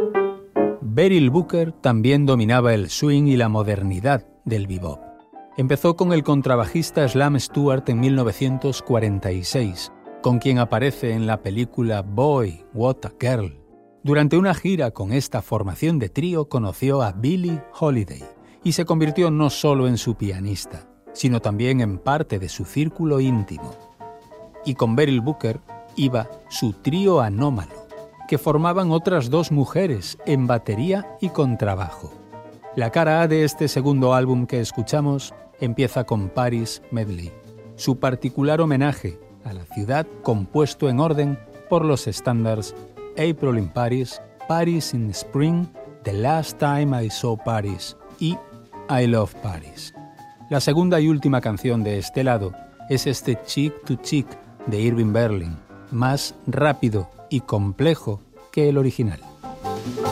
Beryl Booker también dominaba el swing y la modernidad del bebop. Empezó con el contrabajista Slam Stewart en 1946, con quien aparece en la película Boy, What a Girl. Durante una gira con esta formación de trío conoció a Billie Holiday y se convirtió no solo en su pianista, sino también en parte de su círculo íntimo. Y con Beryl Booker iba su trío anómalo, que formaban otras dos mujeres en batería y contrabajo. La cara A de este segundo álbum que escuchamos empieza con Paris Medley, su particular homenaje a la ciudad compuesto en orden por los estándares April in Paris, Paris in Spring, The Last Time I Saw Paris y I Love Paris. La segunda y última canción de este lado es este Chick to Chick de Irving Berlin, más rápido y complejo que el original.